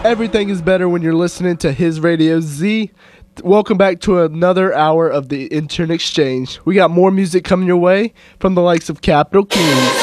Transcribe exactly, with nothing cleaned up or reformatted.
Everything is better when you're listening to His Radio Z. Welcome back to another hour of the Intern Exchange. We got more music coming your way from the likes of Capital Kings.